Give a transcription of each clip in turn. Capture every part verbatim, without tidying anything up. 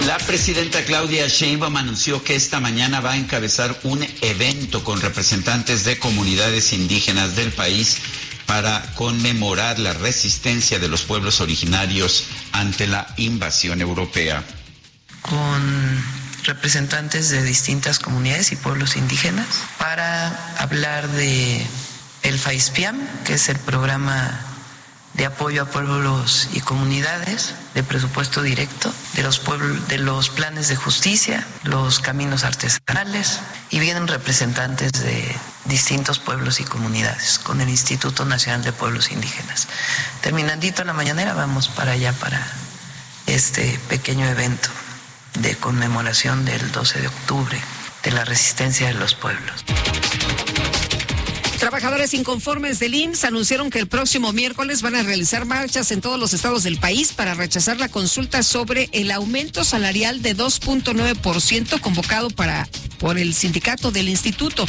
La presidenta Claudia Sheinbaum anunció que esta mañana va a encabezar un evento con representantes de comunidades indígenas del país para conmemorar la resistencia de los pueblos originarios ante la invasión europea. Con representantes de distintas comunidades y pueblos indígenas para hablar de el FAISPIAM, que es el programa de apoyo a pueblos y comunidades, de presupuesto directo, de los pueblos, de los planes de justicia, los caminos artesanales, y vienen representantes de distintos pueblos y comunidades con el Instituto Nacional de Pueblos Indígenas. Terminandito la mañanera vamos para allá, para este pequeño evento de conmemoración del doce de octubre, de la resistencia de los pueblos. Trabajadores inconformes del I M S S anunciaron que el próximo miércoles van a realizar marchas en todos los estados del país para rechazar la consulta sobre el aumento salarial de dos punto nueve por ciento convocado para, por el sindicato del instituto.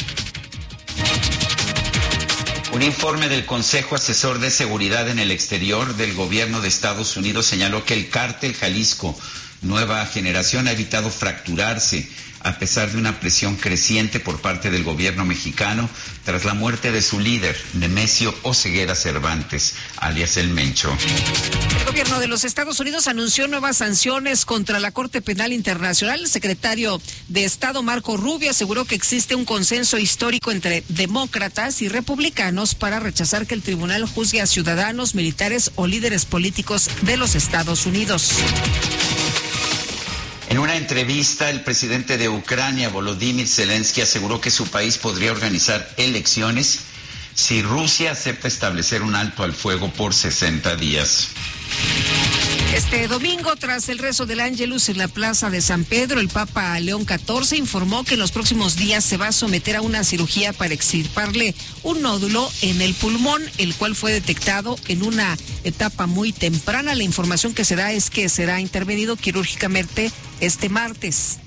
Un informe del Consejo Asesor de Seguridad en el Exterior del Gobierno de Estados Unidos señaló que el Cártel Jalisco Nueva Generación ha evitado fracturarse a pesar de una presión creciente por parte del gobierno mexicano tras la muerte de su líder, Nemesio Oseguera Cervantes, alias El Mencho. El gobierno de los Estados Unidos anunció nuevas sanciones contra la Corte Penal Internacional. El secretario de Estado, Marco Rubio, aseguró que existe un consenso histórico entre demócratas y republicanos para rechazar que el tribunal juzgue a ciudadanos, militares o líderes políticos de los Estados Unidos. En una entrevista, el presidente de Ucrania, Volodymyr Zelensky, aseguró que su país podría organizar elecciones si Rusia acepta establecer un alto al fuego por sesenta días. Este domingo, tras el rezo del Ángelus en la Plaza de San Pedro, el Papa León catorce informó que en los próximos días se va a someter a una cirugía para extirparle un nódulo en el pulmón, el cual fue detectado en una etapa muy temprana. La información que se da es que será intervenido quirúrgicamente este martes.